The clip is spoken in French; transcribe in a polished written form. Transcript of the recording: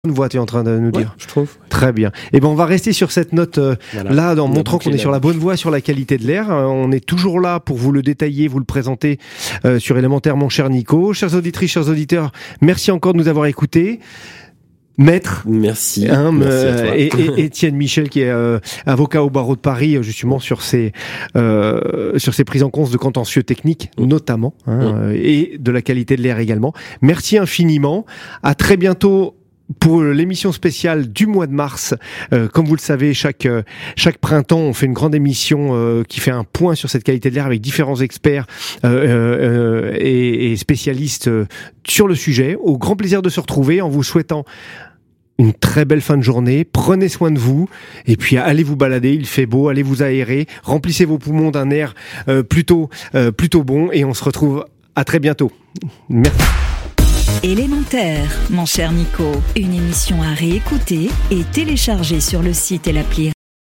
Bonne voie, tu es en train de nous dire. Je trouve. Très bien. Et ben on va rester sur cette note là, en montrant qu'on est sur la bonne voie sur la qualité de l'air. On est toujours là pour vous le détailler, vous le présenter sur Élémentaire, mon cher Nico. Chères auditrices, chers auditeurs, merci encore de nous avoir écoutés. Maître, merci. Merci à toi. Et Étienne Michel, qui est avocat au barreau de Paris, justement sur ces prises en compte de contentieux techniques, notamment, et de la qualité de l'air également. Merci infiniment. À très bientôt pour l'émission spéciale du mois de mars. Comme vous le savez, chaque printemps, on fait une grande émission qui fait un point sur cette qualité de l'air avec différents experts et spécialistes sur le sujet. Au grand plaisir de se retrouver en vous souhaitant une très belle fin de journée. Prenez soin de vous et puis allez vous balader, il fait beau, allez vous aérer, remplissez vos poumons d'un air plutôt bon et on se retrouve à très bientôt. Merci. Élémentaire, mon cher Nico, une émission à réécouter et télécharger sur le site et l'appli